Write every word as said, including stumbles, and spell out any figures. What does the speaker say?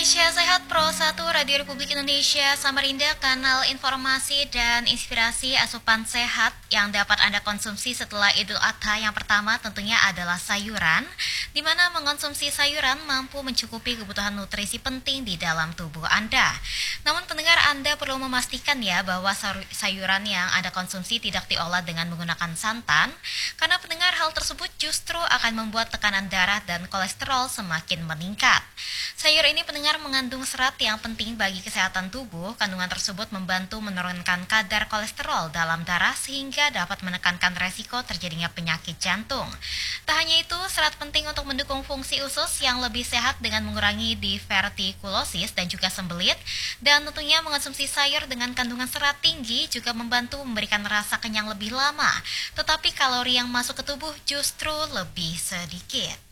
Indonesia Sehat Pro satu Radio Republik Indonesia Samarinda, kanal informasi dan inspirasi asupan sehat yang dapat Anda konsumsi setelah Idul Adha. Yang pertama tentunya adalah sayuran, di mana mengonsumsi sayuran mampu mencukupi kebutuhan nutrisi penting di dalam tubuh Anda. Namun pendengar, Anda perlu memastikan ya bahwa sayuran yang Anda konsumsi tidak diolah dengan menggunakan santan, karena pendengar hal tersebut justru akan membuat tekanan darah dan kolesterol semakin meningkat. Sayur ini pendengar mengandung serat yang penting bagi kesehatan tubuh. Kandungan tersebut membantu menurunkan kadar kolesterol dalam darah sehingga dapat menekankan resiko terjadinya penyakit jantung. Tak hanya itu, serat penting untuk mendukung fungsi usus yang lebih sehat dengan mengurangi divertikulosis dan juga sembelit. Dan tentunya mengonsumsi sayur dengan kandungan serat tinggi juga membantu memberikan rasa kenyang lebih lama. Tetapi kalori yang masuk ke tubuh justru lebih sedikit.